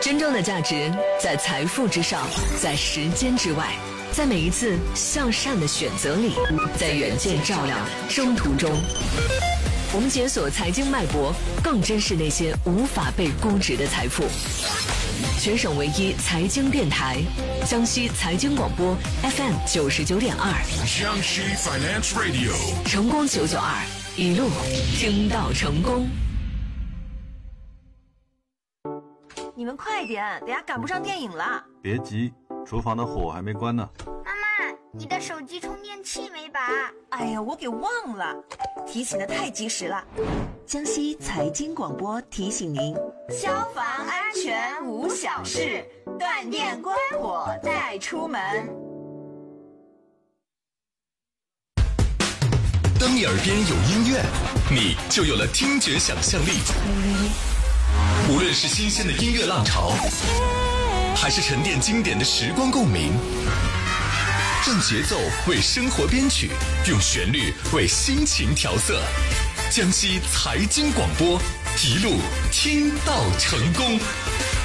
真正的价值在财富之上，在时间之外，在每一次向善的选择里，在远见照亮的征途中。我们解锁财经脉搏，更珍视那些无法被估值的财富。全省唯一财经电台，江西财经广播 FM 99.2， 江西 Finance Radio， 成功992，一路听到成功。 你们快点，等下赶不上电影了。 别急，厨房的火还没关呢。 妈妈，你的手机充电器没拔？ 哎呀，我给忘了，提醒的太及时了。 江西财经广播提醒您： 消防安全无小事，断电关火再出门。 当你耳边有音乐，你就有了听觉想象力。无论是新鲜的音乐浪潮，还是沉淀经典的时光共鸣，让节奏为生活编曲，用旋律为心情调色。江西财经广播，一路听到成功。